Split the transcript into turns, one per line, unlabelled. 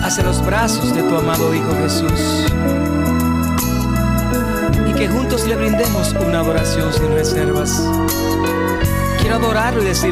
hacia los brazos de tu amado Hijo Jesús, y que juntos le brindemos una adoración sin reservas. Quiero adorarlo y decir